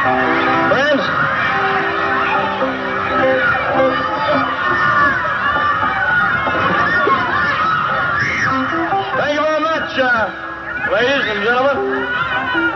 Friends? Thank you very much, ladies and gentlemen.